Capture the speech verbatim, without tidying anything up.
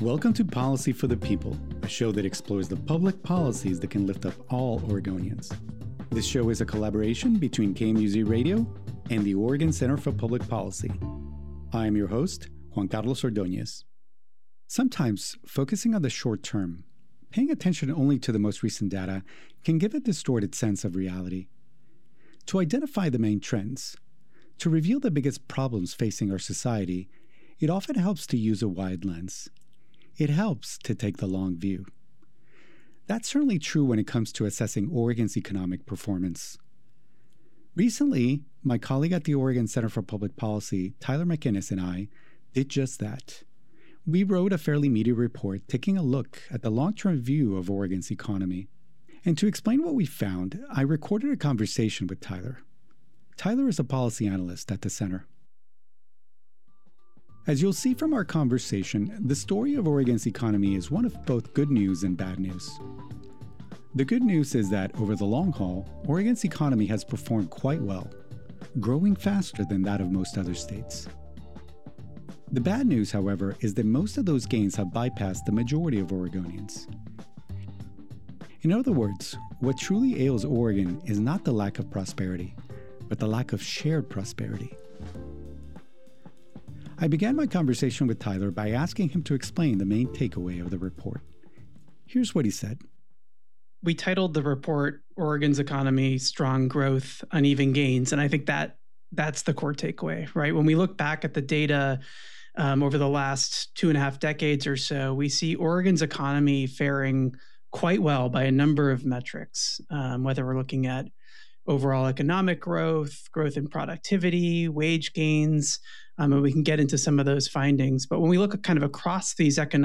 Welcome to Policy for the People, a show that explores the public policies that can lift up all Oregonians. This show is a collaboration between K M U Z Radio and the Oregon Center for Public Policy. I am your host, Juan Carlos Ordóñez. Sometimes, focusing on the short term, paying attention only to the most recent data, can give a distorted sense of reality. To identify the main trends, to reveal the biggest problems facing our society, it often helps to use a wide lens. It helps to take the long view. That's certainly true when it comes to assessing Oregon's economic performance. Recently, my colleague at the Oregon Center for Public Policy, Tyler McInnes, and I did just that. We wrote a fairly meaty report taking a look at the long-term view of Oregon's economy. And to explain what we found, I recorded a conversation with Tyler. Tyler is a policy analyst at the center. As you'll see from our conversation, the story of Oregon's economy is one of both good news and bad news. The good news is that, over the long haul, Oregon's economy has performed quite well, growing faster than that of most other states. The bad news, however, is that most of those gains have bypassed the majority of Oregonians. In other words, what truly ails Oregon is not the lack of prosperity, but the lack of shared prosperity. I began my conversation with Tyler by asking him to explain the main takeaway of the report. Here's what he said. We titled the report, Oregon's Economy, Strong Growth, Uneven Gains. And I think that that's the core takeaway, right? When we look back at the data um, over the last two and a half decades or so, we see Oregon's economy faring quite well by a number of metrics, um, whether we're looking at overall economic growth, growth in productivity, wage gains, um, and we can get into some of those findings. But when we look at kind of across these economic